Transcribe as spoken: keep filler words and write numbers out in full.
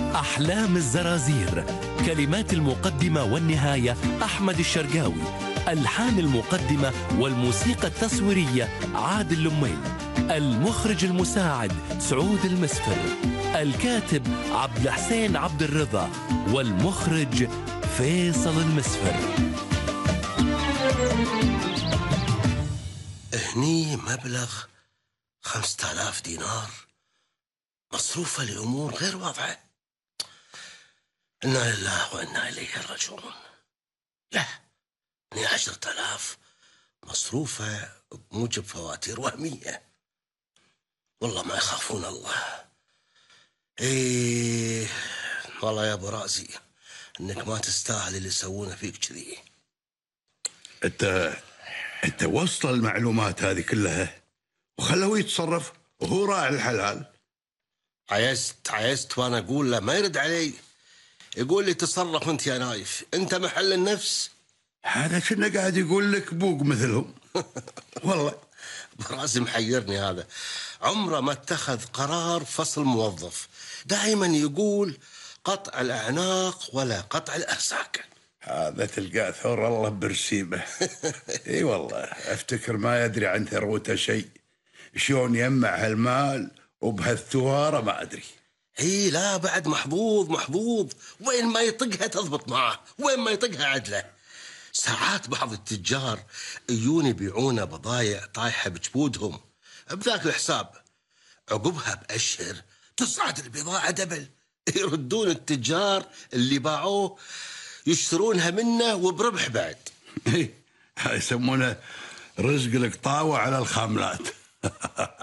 أحلام الزرازير، كلمات المقدمة والنهاية أحمد الشرقاوي، ألحان المقدمة والموسيقى التصويرية عادل لميل، المخرج المساعد سعود المسفر، الكاتب عبد الحسين عبد الرضا، والمخرج فيصل المسفر. هني مبلغ خمسة آلاف دينار مصروفة لأمور غير واضحة. إنا لله وإنا إليه راجعون. لا، هني عشرة آلاف مصروفة بموجب فواتير وهمية. والله ما يخافون الله. إيه والله يا أبو رازي إنك ما تستاهل اللي يسوونه فيك كذي. أنت أنت وصل المعلومات هذه كلها وخلوه يتصرف وهو راعي الحلال. عيست عيست وأنا أقول له ما يرد علي، يقول لي تصرف أنت يا نايف، أنت محل النفس. هذا كنا قاعد يقول لك بوق مثلهم. والله براسي محيرني هذا، عمره ما اتخذ قرار فصل موظف، دائما يقول قطع الأعناق ولا قطع الأرزاق. هذا تلقاه ثور الله برسيمه. اي والله افتكر ما يدري عن ثروته شيء، شلون يجمع هالمال وبهالثواره ما ادري. اي لا بعد محظوظ محظوظ، وين ما يطقها تضبط معه، وين ما يطقها عدله. ساعات بعض التجار يجون يبيعون بضايع طايحه بجبودهم بذاك الحساب، عقبها بأشهر تصعد البضاعه دبل، يردون التجار اللي باعوه يشترونها منه وبربح بعد. يسمونه رزق القطاوه على الخاملات.